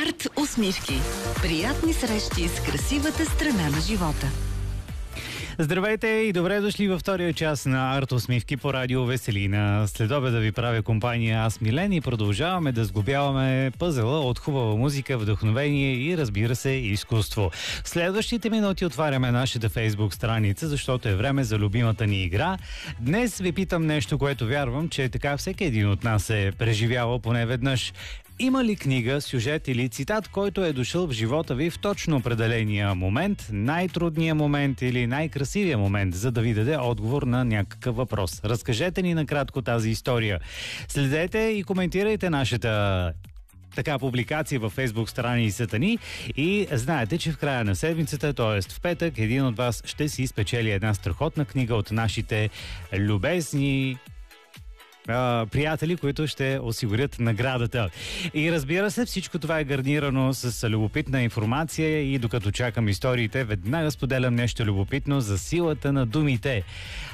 Арт усмивки. Приятни срещи с красивата страна на живота. Здравейте и добре дошли във втория час на Арт усмивки по радио Веселина. След обед да ви правя компания аз, Милен, и продължаваме да сглобяваме пъзела от хубава музика, вдъхновение и, разбира се, изкуство. В следващите минути отваряме нашата Фейсбук страница, защото е време за любимата ни игра. Днес ви питам нещо, което вярвам, че така всеки един от нас е преживявал поне веднъж. Има ли книга, сюжет или цитат, който е дошъл в живота ви в точно определения момент, най-трудния момент или най-красивия момент, за да ви даде отговор на някакъв въпрос? Разкажете ни накратко тази история. Следете и коментирайте нашата публикация във Фейсбук страницата ни и знаете, че в края на седмицата, т.е. в петък, един от вас ще си спечели една страхотна книга от нашите любезни приятели, които ще осигурят наградата. И разбира се, всичко това е гарнирано с любопитна информация и докато чакам историите, веднага споделям нещо любопитно за силата на думите.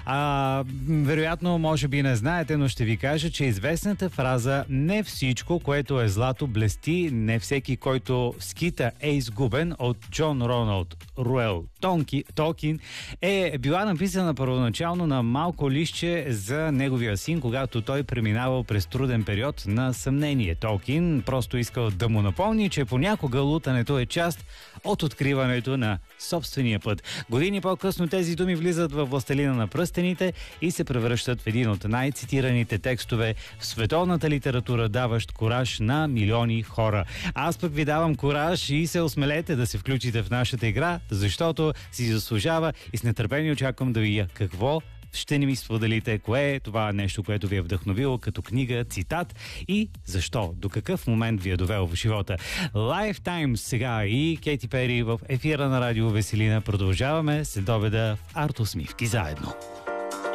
Вероятно, може би не знаете, но ще ви кажа, че известната фраза "не всичко, което е злато, блести, не всеки, който скита, е изгубен" от Джон Роналд Руел Толкин е била написана първоначално на малко листче за неговия син, когато той преминавал през труден период на съмнение. Толкин просто искал да му напомни, че понякога лутането е част от откриването на собствения път. Години по-късно тези думи влизат във "Властелина на пръстените" и се превръщат в един от най-цитираните текстове в световната литература, даващ кураж на милиони хора. Аз пък ви давам кураж и се осмелете да се включите в нашата игра, защото си заслужава и с нетърпение очаквам да видя какво ще ни ми споделите, кое е това нещо, което ви е вдъхновило като книга, цитат и защо, до какъв момент ви е довел в живота. Lifetime сега и Кейти Пери в ефира на радио Веселина. Продължаваме след обеда в Арт усмивки заедно.